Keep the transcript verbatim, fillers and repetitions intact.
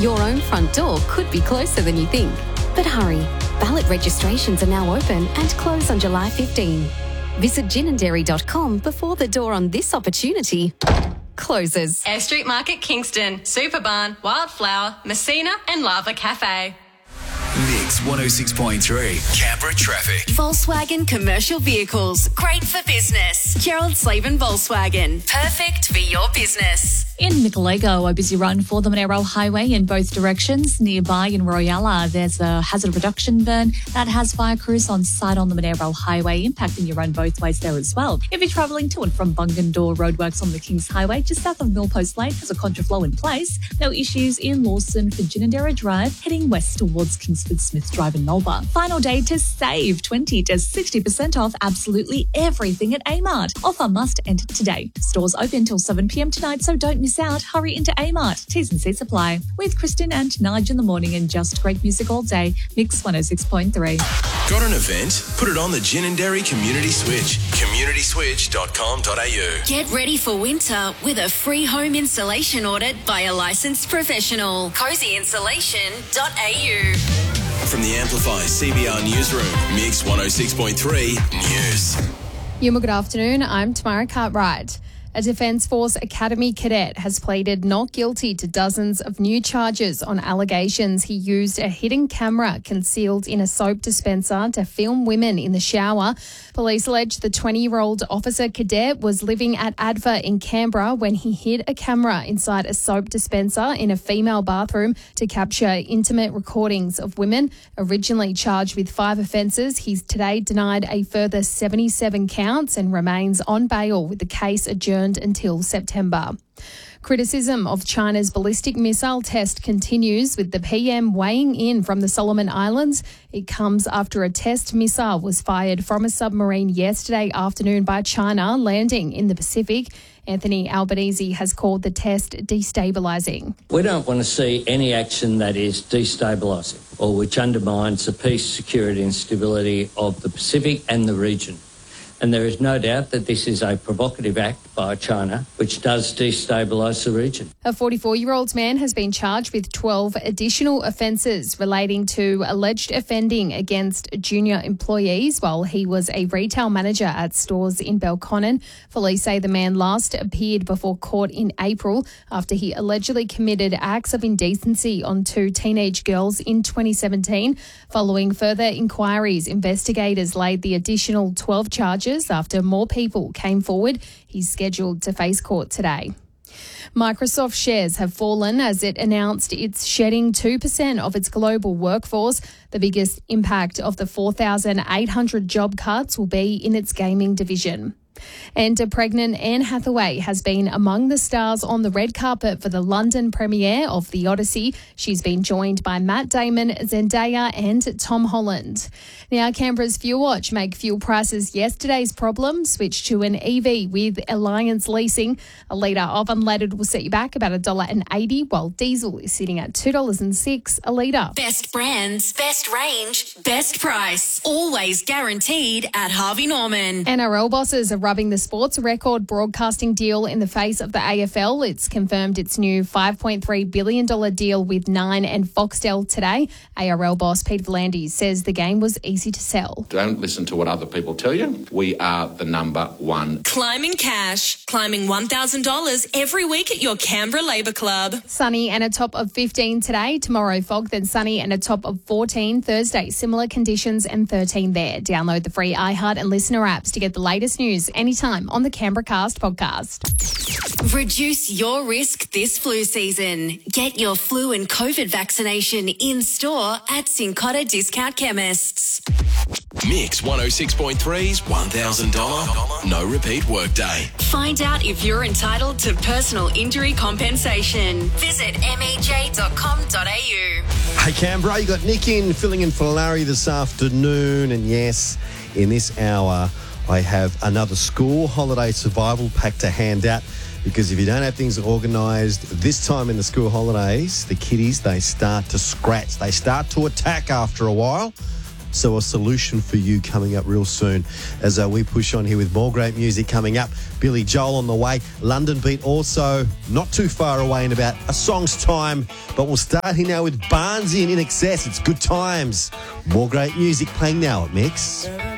Your own front door could be closer than you think. But hurry, ballot registrations are now open and close on July fifteenth. Visit gin and dairy dot com before the door on this opportunity closes. Air Street Market Kingston, Superbarn, Wildflower, Messina and Lava Cafe. Mix one oh six point three, Canberra traffic. Volkswagen Commercial Vehicles. Great for business. Gerald Slavin Volkswagen. Perfect for your business. In Micalego, a busy run for the Monero Highway in both directions. Nearby in Royalla, there's a hazard reduction burn that has fire crews on site on the Monero Highway, impacting your run both ways there as well. If you're travelling to and from Bungendore, roadworks on the Kings Highway just south of Millpost Lane has a contraflow in place. No issues in Lawson for Ginninderra Drive, heading west towards Kingsford Smith Drive in Melba. Final day to save twenty to sixty percent off absolutely everything at A-Mart. Offer must end today. Stores open till seven p.m. tonight, so don't miss out. Hurry into A-Mart. T's and C's apply. With Kristen and Nige in the morning and just great music all day. Mix one oh six point three. Got an event? Put it on the Gin and Dairy Community Switch. community switch dot com dot a u. Get ready for winter with a free home installation audit by a licensed professional. cozy insulation dot a u. From the Amplify C B R Newsroom, Mix one oh six point three News. Yuma, good afternoon. I'm Tamara Cartwright. A Defence Force Academy cadet has pleaded not guilty to dozens of new charges on allegations he used a hidden camera concealed in a soap dispenser to film women in the shower. Police allege the twenty-year-old officer cadet was living at Adva in Canberra when he hid a camera inside a soap dispenser in a female bathroom to capture intimate recordings of women. Originally charged with five offences, he's today denied a further seventy-seven counts and remains on bail with the case adjourned until September. Criticism of China's ballistic missile test continues, with the P M weighing in from the Solomon Islands. It comes after a test missile was fired from a submarine yesterday afternoon by China, landing in the Pacific. Anthony Albanese has called the test destabilising. We don't want to see any action that is destabilising or which undermines the peace, security and stability of the Pacific and the region. And there is no doubt that this is a provocative act by China, which does destabilise the region. A forty-four-year-old man has been charged with twelve additional offences relating to alleged offending against junior employees while he was a retail manager at stores in Belconnen. Police say the man last appeared before court in April after he allegedly committed acts of indecency on two teenage girls in twenty seventeen. Following further inquiries, investigators laid the additional twelve charges after more people came forward. He's scheduled to face court today. Microsoft shares have fallen as it announced it's shedding two percent of its global workforce. The biggest impact of the four thousand eight hundred job cuts will be in its gaming division. And a pregnant Anne Hathaway has been among the stars on the red carpet for the London premiere of The Odyssey. She's been joined by Matt Damon, Zendaya and Tom Holland. Now, Canberra's Fuel Watch make fuel prices yesterday's problem switch to an E V with Alliance Leasing. A litre of unleaded will set you back about one dollar eighty, while diesel is sitting at two dollars and six a litre. Best brands, best range, best price. Always guaranteed at Harvey Norman. N R L bosses are rubbing the sports record broadcasting deal in the face of the A F L. It's confirmed its new five point three billion dollars deal with Nine and Foxtel today. A R L boss Peter V'landys says the game was easy to sell. Don't listen to what other people tell you. We are the number one. Climbing cash, climbing one thousand dollars every week at your Canberra Labour Club. Sunny and a top of fifteen today. Tomorrow fog, then sunny and a top of fourteen. Thursday, similar conditions and thirteen there. Download the free iHeart and Listener apps to get the latest news anytime on the Canberra Cast podcast. Reduce your risk this flu season. Get your flu and COVID vaccination in store at Cincotta Discount Chemists. Mix one oh six point three's one thousand dollars no repeat workday. Find out if you're entitled to personal injury compensation. Visit m e j dot com dot a u. Hey Canberra, you got Nick in, filling in for Larry this afternoon. And yes, in this hour, I have another school holiday survival pack to hand out, because if you don't have things organised this time in the school holidays, the kiddies, they start to scratch. They start to attack after a while. So a solution for you coming up real soon as uh, we push on here with more great music coming up. Billy Joel on the way. London Beat also not too far away in about a song's time. But we'll start here now with Barnesy and In Excess. It's Good Times. More great music playing now at Mix.